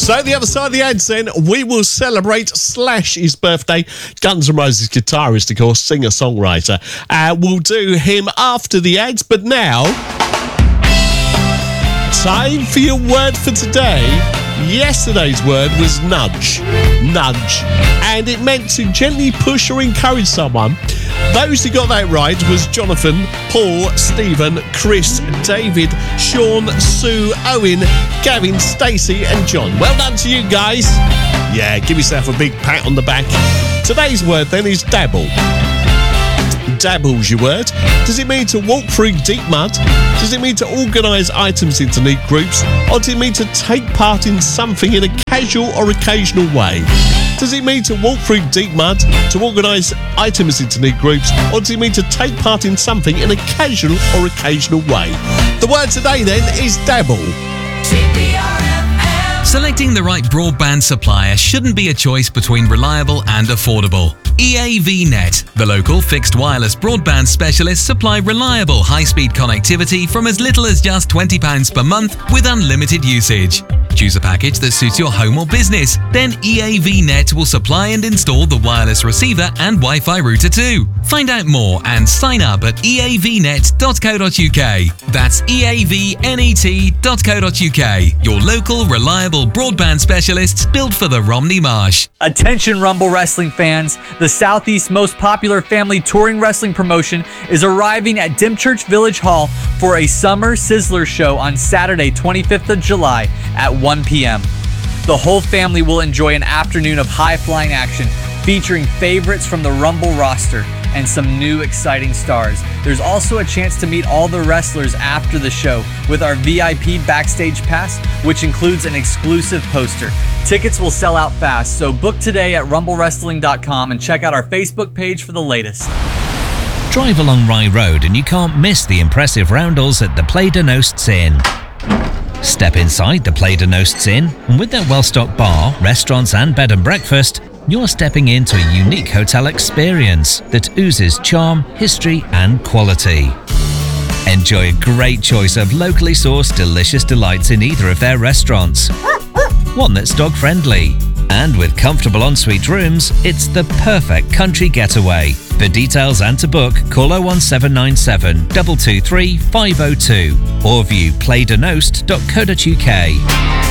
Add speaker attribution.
Speaker 1: So the other side of the ads then, we will celebrate Slash's birthday. Guns N' Roses guitarist, of course, singer-songwriter. We'll do him after the ads, but now, time for your word for today. Yesterday's word was nudge. Nudge. And it meant to gently push or encourage someone. Those who got that right was Jonathan, Paul, Stephen, Chris, David, Sean, Sue, Owen, Gavin, Stacey and John. Well done to you guys. Yeah, give yourself a big pat on the back. Today's word then is dabble. Dabble's your word. Does it mean to walk through deep mud? Does it mean to organise items into neat groups? Or does it mean to take part in something in a casual or occasional way? Does it mean to walk through deep mud, to organise items into neat groups, or does it mean to take part in something in a casual or occasional way? The word today then is dabble.
Speaker 2: Selecting the right broadband supplier shouldn't be a choice between reliable and affordable. EAVnet, the local fixed wireless broadband specialists, supply reliable high-speed connectivity from as little as just £20 per month with unlimited usage. Choose a package that suits your home or business. Then EAVnet will supply and install the wireless receiver and Wi-Fi router too. Find out more and sign up at eavnet.co.uk. That's eavnet.co.uk. Your local, reliable broadband specialists built for the Romney Marsh.
Speaker 3: Attention Rumble Wrestling fans, the Southeast's most popular family touring wrestling promotion is arriving at Dymchurch Village Hall for a Summer Sizzler show on Saturday, 25th of July at 1 p.m. The whole family will enjoy an afternoon of high-flying action featuring favorites from the Rumble roster and some new exciting stars. There's also a chance to meet all the wrestlers after the show with our VIP backstage pass, which includes an exclusive poster. Tickets will sell out fast, so book today at rumblewrestling.com and check out our Facebook page for the latest.
Speaker 4: Drive along Rye Road and you can't miss the impressive roundels at the Play de Nosts Inn. Step inside the Play de Nosts Inn, and with their well-stocked bar, restaurants and bed and breakfast, you're stepping into a unique hotel experience that oozes charm, history and quality. Enjoy a great choice of locally sourced delicious delights in either of their restaurants. One that's dog-friendly. And with comfortable ensuite rooms, it's the perfect country getaway. For details and to book, call 01797 223 502 or view playdenost.co.uk.